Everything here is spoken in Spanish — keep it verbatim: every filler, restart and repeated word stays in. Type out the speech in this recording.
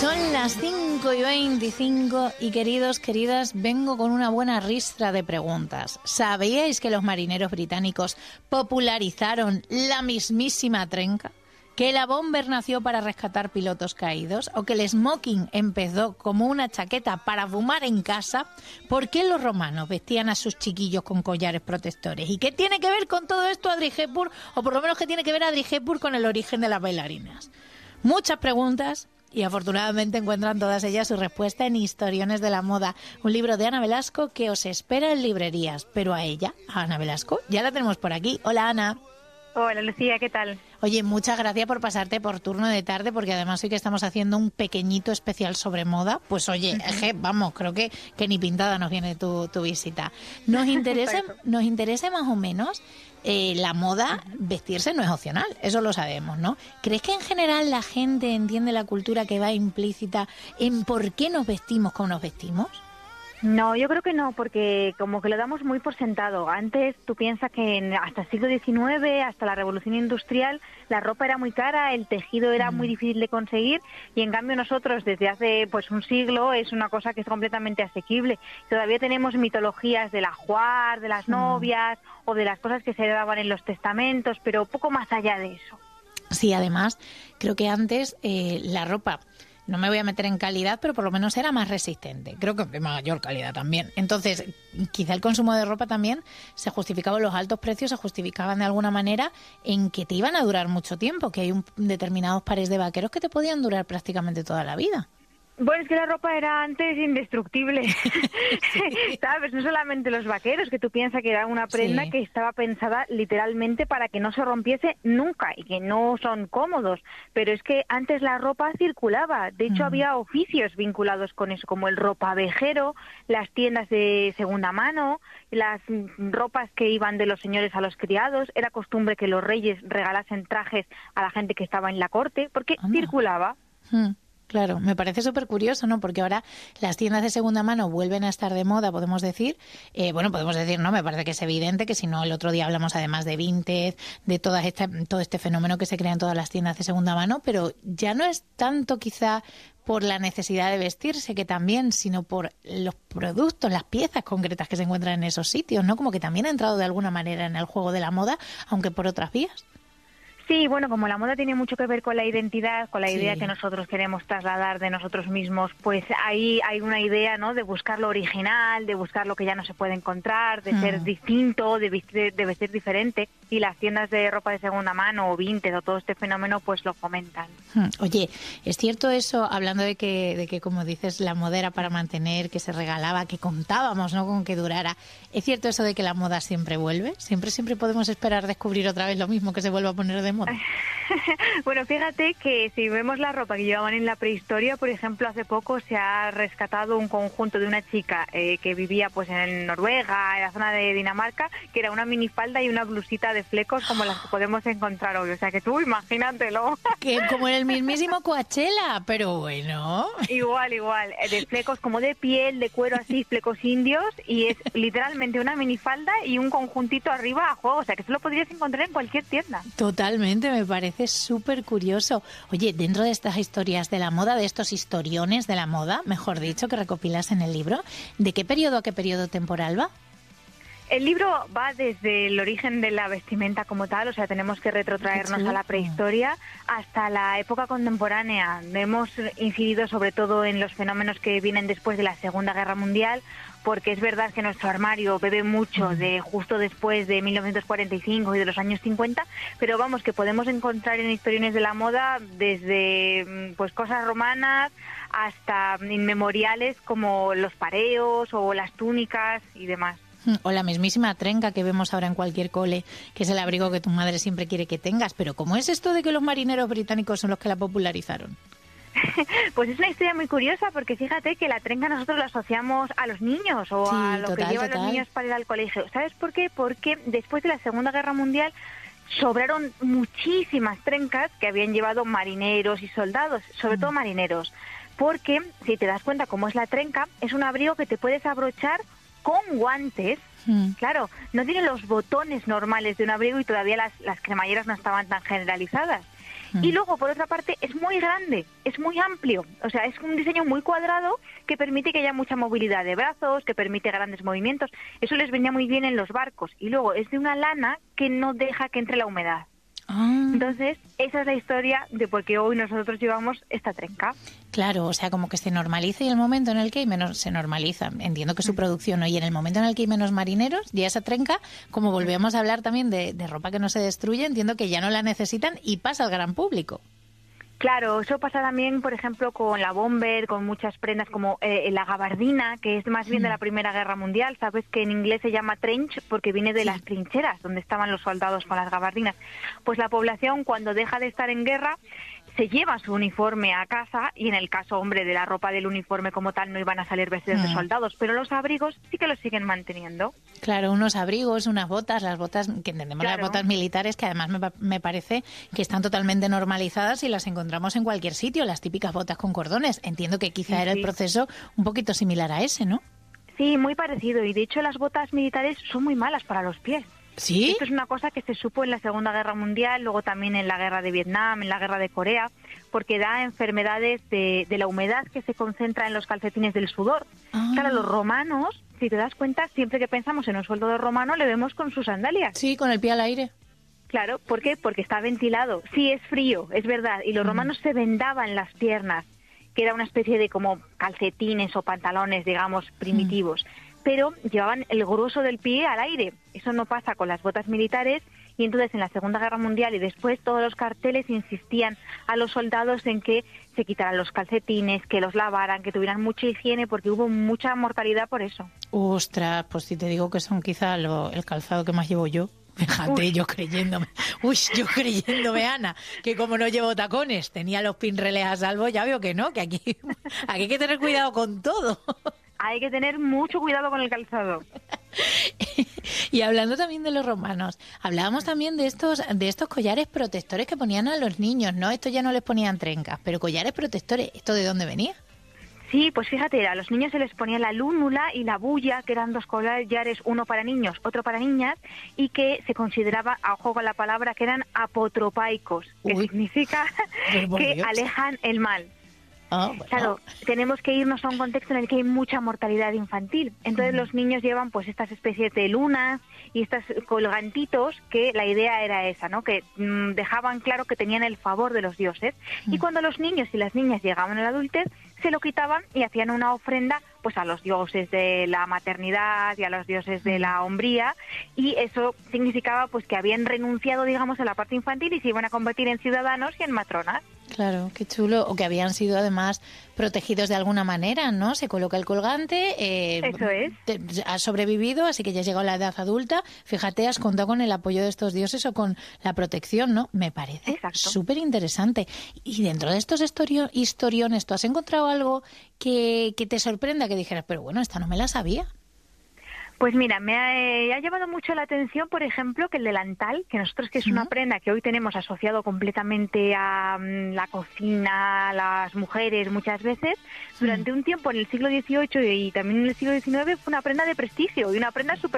Son las cinco y veinticinco y queridos, queridas, vengo con una buena ristra de preguntas. ¿Sabíais que los marineros británicos popularizaron la mismísima trenca? ¿Que la bomber nació para rescatar pilotos caídos? ¿O que el smoking empezó como una chaqueta para fumar en casa? ¿Por qué los romanos vestían a sus chiquillos con collares protectores? ¿Y qué tiene que ver con todo esto Audrey Hepburn? O por lo menos, ¿qué tiene que ver Audrey Hepburn con el origen de las bailarinas? Muchas preguntas. Y afortunadamente encuentran todas ellas su respuesta en Historiones de la Moda, un libro de Ana Velasco que os espera en librerías. Pero a ella, a Ana Velasco, ya la tenemos por aquí. Hola, Ana. Hola, Lucía, ¿qué tal? Oye, muchas gracias por pasarte por turno de tarde, porque además hoy que estamos haciendo un pequeñito especial sobre moda, pues oye, uh-huh. eje, vamos, creo que, que ni pintada nos viene tu, tu visita. Nos interesa, nos interesa más o menos eh, la moda, vestirse no es opcional, eso lo sabemos, ¿no? ¿Crees que en general la gente entiende la cultura que va implícita en por qué nos vestimos como nos vestimos? No, yo creo que no, porque como que lo damos muy por sentado. Antes tú piensas que en, hasta el siglo diecinueve, hasta la Revolución Industrial, la ropa era muy cara, el tejido era mm. muy difícil de conseguir, y en cambio nosotros desde hace pues un siglo es una cosa que es completamente asequible. Todavía tenemos mitologías del ajuar, de las mm. novias o de las cosas que se daban en los testamentos, pero poco más allá de eso. Sí, además creo que antes eh, la ropa... No me voy a meter en calidad, pero por lo menos era más resistente. Creo que de mayor calidad también. Entonces, quizá el consumo de ropa también se justificaba, los altos precios se justificaban de alguna manera en que te iban a durar mucho tiempo, que hay un, determinados pares de vaqueros que te podían durar prácticamente toda la vida. Bueno, es que la ropa era antes indestructible, sí. ¿Sabes? No solamente los vaqueros, que tú piensas que era una prenda sí. que estaba pensada literalmente para que no se rompiese nunca y que no son cómodos, pero es que antes la ropa circulaba, de hecho mm. había oficios vinculados con eso, como el ropavejero, las tiendas de segunda mano, las ropas que iban de los señores a los criados, era costumbre que los reyes regalasen trajes a la gente que estaba en la corte, porque Anda. circulaba. Mm. Claro, me parece súper curioso, ¿no? Porque ahora las tiendas de segunda mano vuelven a estar de moda, podemos decir. Eh, bueno, podemos decir, no, me parece que es evidente que si no, el otro día hablamos además de vintage, de todas esta, todo este fenómeno que se crea en todas las tiendas de segunda mano, pero ya no es tanto quizá por la necesidad de vestirse, que también, sino por los productos, las piezas concretas que se encuentran en esos sitios, ¿no? Como que también ha entrado de alguna manera en el juego de la moda, aunque por otras vías. Sí, bueno, como la moda tiene mucho que ver con la identidad, con la sí. idea que nosotros queremos trasladar de nosotros mismos, pues ahí hay una idea, ¿no?, de buscar lo original, de buscar lo que ya no se puede encontrar, de mm. ser distinto, de vestir, de vestir diferente, y las tiendas de ropa de segunda mano o vintage o todo este fenómeno pues lo fomentan. Oye, ¿es cierto eso, hablando de que, de que como dices, la moda era para mantener, que se regalaba, que contábamos, ¿no?, con que durara? ¿Es cierto eso de que la moda siempre vuelve? ¿Siempre, siempre podemos esperar descubrir otra vez lo mismo, que se vuelva a poner de moda? Bueno, fíjate que si vemos la ropa que llevaban en la prehistoria, por ejemplo, hace poco se ha rescatado un conjunto de una chica eh, que vivía pues en Noruega, en la zona de Dinamarca, que era una minifalda y una blusita de flecos como las que podemos encontrar hoy. O sea que tú imagínatelo. Que como en el mismísimo Coachella, pero bueno. Igual, igual. De flecos como de piel, de cuero así, flecos indios, y es literalmente una minifalda y un conjuntito arriba a juego. O sea que eso lo podrías encontrar en cualquier tienda. Totalmente. Me parece súper curioso. Oye, dentro de estas historias de la moda, de estos historiones de la moda, mejor dicho, que recopilas en el libro, ¿de qué periodo a qué periodo temporal va? El libro va desde el origen de la vestimenta como tal, o sea, tenemos que retrotraernos a la prehistoria hasta la época contemporánea. Hemos incidido sobre todo en los fenómenos que vienen después de la Segunda Guerra Mundial, porque es verdad que nuestro armario bebe mucho de justo después de mil novecientos cuarenta y cinco y de los años cincuenta, pero vamos, que podemos encontrar en Historiones de la Moda desde pues cosas romanas hasta inmemoriales como los pareos o las túnicas y demás. O la mismísima trenca que vemos ahora en cualquier cole, que es el abrigo que tu madre siempre quiere que tengas. Pero ¿cómo es esto de que los marineros británicos son los que la popularizaron? Pues es una historia muy curiosa, porque fíjate que la trenca nosotros la asociamos a los niños o sí, a lo total, que llevan total. los niños para ir al colegio. ¿Sabes por qué? Porque después de la Segunda Guerra Mundial sobraron muchísimas trencas que habían llevado marineros y soldados, sobre mm. todo marineros. Porque, si te das cuenta cómo es la trenca, es un abrigo que te puedes abrochar con guantes. Mm. Claro, no tiene los botones normales de un abrigo y todavía las, las cremalleras no estaban tan generalizadas. Mm. Y luego, por otra parte, es muy grande, es muy amplio. O sea, es un diseño muy cuadrado que permite que haya mucha movilidad de brazos, que permite grandes movimientos. Eso les venía muy bien en los barcos. Y luego es de una lana que no deja que entre la humedad. Ah. Entonces, esa es la historia de por qué hoy nosotros llevamos esta trenca. Claro, o sea, como que se normaliza y el momento en el que hay menos se normaliza. Entiendo que su producción, ¿no? Y en el momento en el que hay menos marineros, ya esa trenca, como volvemos a hablar también de, de ropa que no se destruye, entiendo que ya no la necesitan y pasa al gran público. Claro, eso pasa también, por ejemplo, con la bomber, con muchas prendas como eh, la gabardina, que es más bien de la Primera Guerra Mundial. Sabes que en inglés se llama trench porque viene de sí. las trincheras, donde estaban los soldados con las gabardinas. Pues la población, cuando deja de estar en guerra, se lleva su uniforme a casa y en el caso, hombre, de la ropa del uniforme como tal no iban a salir vestidos mm. de soldados, pero los abrigos sí que los siguen manteniendo. Claro, unos abrigos, unas botas, las botas que entendemos claro. las botas militares, que además me, me parece que están totalmente normalizadas y las encontramos en cualquier sitio, las típicas botas con cordones. Entiendo que quizá sí, era sí. el proceso un poquito similar a ese, ¿no? Sí, muy parecido, y de hecho las botas militares son muy malas para los pies. ¿Sí? Esto es una cosa que se supo en la Segunda Guerra Mundial, luego también en la Guerra de Vietnam, en la Guerra de Corea, porque da enfermedades de, de la humedad que se concentra en los calcetines del sudor. Ah. Claro, los romanos, si te das cuenta, siempre que pensamos en un soldado romano, le vemos con sus sandalias. Sí, con el pie al aire. Claro, ¿por qué? Porque está ventilado. Sí, es frío, es verdad, y los mm. romanos se vendaban las piernas, que era una especie de como calcetines o pantalones, digamos, primitivos. Mm. Pero llevaban el grueso del pie al aire. Eso no pasa con las botas militares, y entonces en la Segunda Guerra Mundial y después todos los carteles insistían a los soldados en que se quitaran los calcetines, que los lavaran, que tuvieran mucha higiene, porque hubo mucha mortalidad por eso. Ostras, pues si te digo que son quizá lo, el calzado que más llevo yo. Fíjate, uy. yo creyéndome, uy, yo creyéndome, Ana, que como no llevo tacones, tenía los pinreles a salvo, ya veo que no, que aquí, aquí hay que tener cuidado con todo. Hay que tener mucho cuidado con el calzado. Y hablando también de los romanos, hablábamos también de estos de estos collares protectores que ponían a los niños, ¿no? Estos ya no les ponían trencas, pero collares protectores, ¿esto de dónde venía? Sí, pues fíjate, a los niños se les ponía la lúnula y la bulla, que eran dos collares, uno para niños, otro para niñas, y que se consideraba, a ojo con la palabra, que eran apotropaicos, que Uy. significa que Dios. alejan el mal. Ah, bueno. Claro, tenemos que irnos a un contexto en el que hay mucha mortalidad infantil. Entonces mm. los niños llevan pues estas especies de lunas y estos colgantitos, que la idea era esa, ¿no? Que mmm, dejaban claro que tenían el favor de los dioses. Mm. Y cuando los niños y las niñas llegaban a la adultez, se lo quitaban y hacían una ofrenda pues a los dioses de la maternidad y a los dioses de la hombría, y eso significaba pues que habían renunciado, digamos, a la parte infantil y se iban a convertir en ciudadanos y en matronas. Claro, qué chulo. O que habían sido además protegidos de alguna manera, ¿no? Se coloca el colgante, eh, eso es. Te, has sobrevivido, así que ya has llegado a la edad adulta. Fíjate, has contado con el apoyo de estos dioses o con la protección, ¿no? Me parece súper interesante. Y dentro de estos historio, historiones, ¿tú has encontrado algo que, que te sorprenda, que dijeras, pero bueno, esta no me la sabía? Pues mira, me ha, eh, ha llamado mucho la atención, por ejemplo, que el delantal, que nosotros que es una prenda que hoy tenemos asociado completamente a um, la cocina, a las mujeres muchas veces, durante un tiempo en el siglo dieciocho y también en el siglo diecinueve fue una prenda de prestigio y una prenda súper